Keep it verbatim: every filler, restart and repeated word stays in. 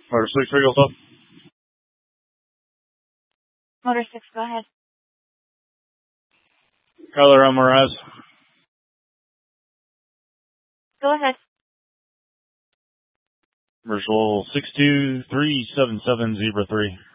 Motor six, Regal up. Motor six, go ahead. Color Almaraz. Go ahead. Commercial six two three seven seven zero three.